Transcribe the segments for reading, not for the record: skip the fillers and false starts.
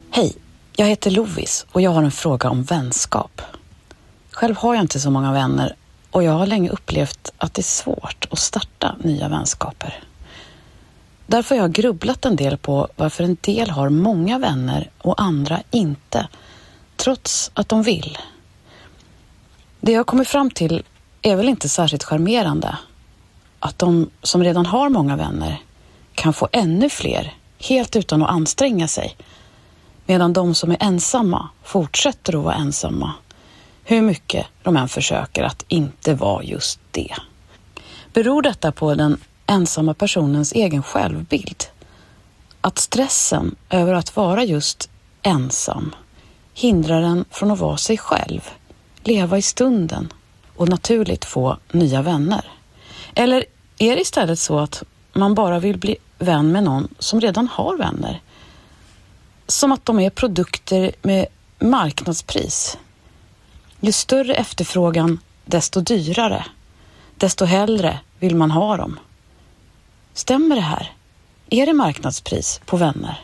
Hej, jag heter Lovis och jag har en fråga om vänskap. Själv har jag inte så många vänner och jag har länge upplevt att det är svårt att starta nya vänskaper. Därför har jag grubblat en del på varför en del har många vänner och andra inte, trots att de vill. Det jag kommer fram till är väl inte särskilt charmerande. Att de som redan har många vänner kan få ännu fler helt utan att anstränga sig. Medan de som är ensamma fortsätter att vara ensamma. Hur mycket de än försöker att inte vara just det. Beror detta på den ensamma personens egen självbild? Att stressen över att vara just ensam hindrar en från att vara sig själv, leva i stunden och naturligt få nya vänner? Eller är det istället så att man bara vill bli vän med någon som redan har vänner? Som att de är produkter med marknadspris. Ju större efterfrågan, desto dyrare. Desto hellre vill man ha dem. Stämmer det här? Är det marknadspris på vänner?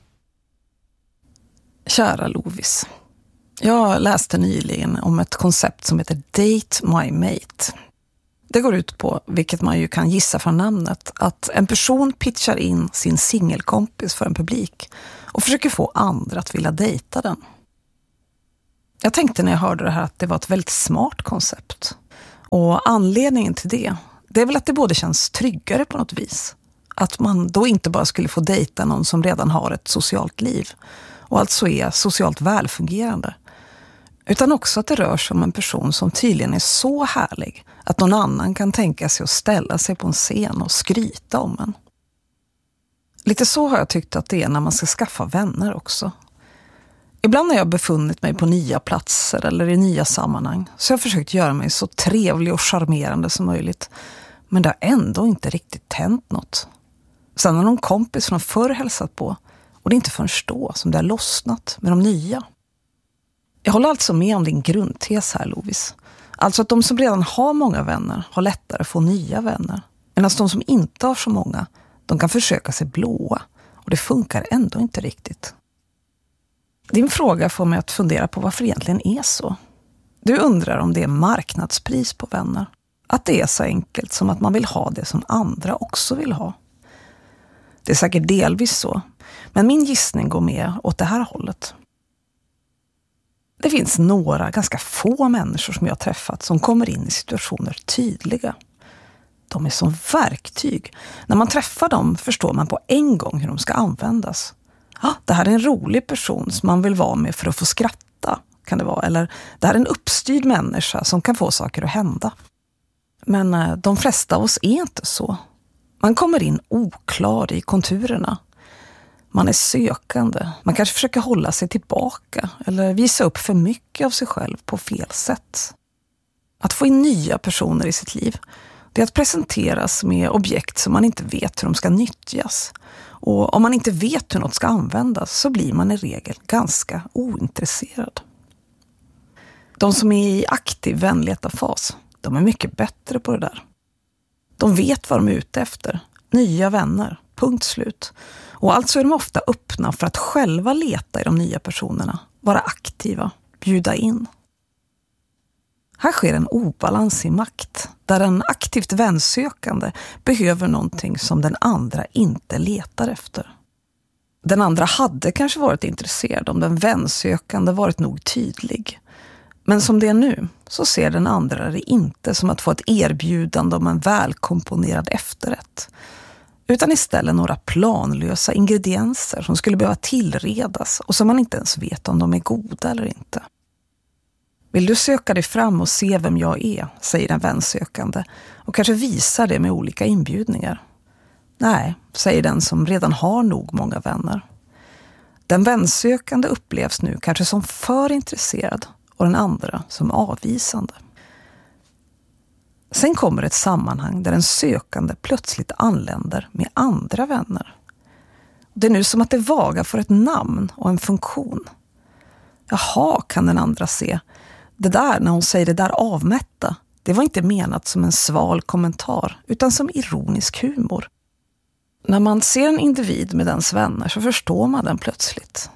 Kära Lovis. Jag läste nyligen om ett koncept som heter Date My Mate. Det går ut på, vilket man ju kan gissa från namnet, att en person pitchar in sin singelkompis för en publik och försöker få andra att vilja dejta den. Jag tänkte när jag hörde det här att det var ett väldigt smart koncept. Och anledningen till det är väl att det både känns tryggare på något vis. Att man då inte bara skulle få dejta någon som redan har ett socialt liv och alltså är socialt välfungerande. Utan också att det rör sig om en person som tydligen är så härlig att någon annan kan tänka sig att ställa sig på en scen och skryta om en. Lite så har jag tyckt att det är när man ska skaffa vänner också. Ibland har jag befunnit mig på nya platser eller i nya sammanhang så jag har försökt göra mig så trevlig och charmerande som möjligt. Men det har ändå inte riktigt tänt något. Sen har någon kompis från förr hälsat på och det är inte förrän då som det har lossnat med de nya. Jag håller alltså med om din grundtes här, Lovis. Alltså att de som redan har många vänner har lättare att få nya vänner. Medan de som inte har så många, de kan försöka sig blåa. Och det funkar ändå inte riktigt. Din fråga får mig att fundera på varför det egentligen är så. Du undrar om det är marknadspris på vänner. Att det är så enkelt som att man vill ha det som andra också vill ha. Det är säkert delvis så. Men min gissning går med åt det här hållet. Det finns några ganska få människor som jag har träffat som kommer in i situationer tydliga. De är som verktyg. När man träffar dem förstår man på en gång hur de ska användas. Ja, det här är en rolig person som man vill vara med för att få skratta, kan det vara. Eller det här är en uppstyrd människa som kan få saker att hända. Men de flesta av oss är inte så. Man kommer in oklar i konturerna. Man är sökande. Man kanske försöker hålla sig tillbaka eller visa upp för mycket av sig själv på fel sätt. Att få in nya personer i sitt liv, det är att presenteras med objekt som man inte vet hur de ska nyttjas. Och om man inte vet hur något ska användas så blir man i regel ganska ointresserad. De som är i aktiv vänletarfas, de är mycket bättre på det där. De vet vad de är ute efter. Nya vänner, punkt slut. Och alltså är de ofta öppna för att själva leta i de nya personerna, vara aktiva, bjuda in. Här sker en obalans i makt, där en aktivt vänsökande behöver någonting som den andra inte letar efter. Den andra hade kanske varit intresserad om den vänsökande varit nog tydlig. Men som det är nu så ser den andra det inte som att få ett erbjudande om en välkomponerad efterrätt. Utan istället några planlösa ingredienser som skulle behöva tillredas och som man inte ens vet om de är goda eller inte. Vill du söka dig fram och se vem jag är, säger den vänsökande och kanske visar det med olika inbjudningar. Nej, säger den som redan har nog många vänner. Den vänsökande upplevs nu kanske som för intresserad och den andra som avvisande. Sen kommer ett sammanhang där en sökande plötsligt anländer med andra vänner. Det är nu som att det vagar för ett namn och en funktion. Jaha, kan den andra se. Det där, när hon säger det där avmätta, det var inte menat som en sval kommentar utan som ironisk humor. När man ser en individ med dens vänner så förstår man den plötsligt.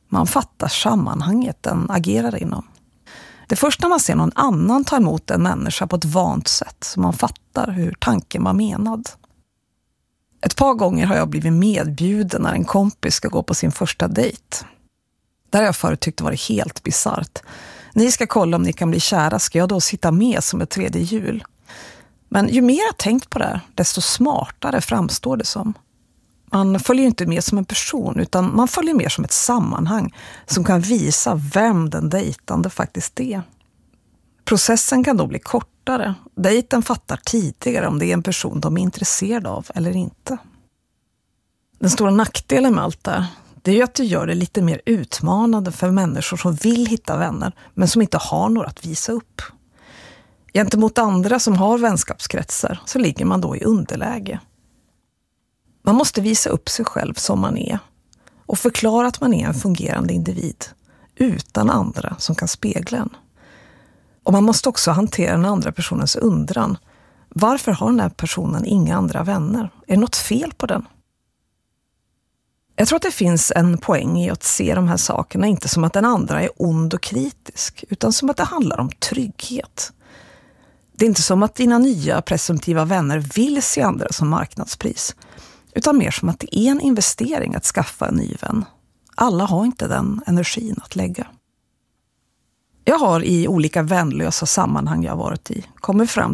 Man fattar sammanhanget den agerar inom. Det är först när man ser någon annan ta emot en människa på ett vant sätt som man fattar hur tanken var menad. Ett par gånger har jag blivit medbjuden när en kompis ska gå på sin första dejt. Där jag förut tyckte var det helt bizarrt. Ni ska kolla om ni kan bli kära, ska jag då sitta med som ett tredje hjul? Men ju mer jag tänkt på det här, desto smartare framstår det som. Man följer inte med som en person utan man följer mer som ett sammanhang som kan visa vem den dejtande faktiskt är. Processen kan då bli kortare. Dejten fattar tidigare om det är en person de är intresserade av eller inte. Den stora nackdelen med allt det är ju att det gör det lite mer utmanande för människor som vill hitta vänner men som inte har några att visa upp. Gentemot andra som har vänskapskretsar så ligger man då i underläge. Man måste visa upp sig själv som man är och förklara att man är en fungerande individ utan andra som kan spegla en. Och man måste också hantera den andra personens undran. Varför har den här personen inga andra vänner? Är det något fel på den? Jag tror att det finns en poäng i att se de här sakerna inte som att den andra är ond och kritisk utan som att det handlar om trygghet. Det är inte som att dina nya presumtiva vänner vill se andra som marknadspris utan mer som att det är en investering att skaffa en ny vän. Alla har inte den energin att lägga. Jag har i olika vänlösa sammanhang jag varit i kommit fram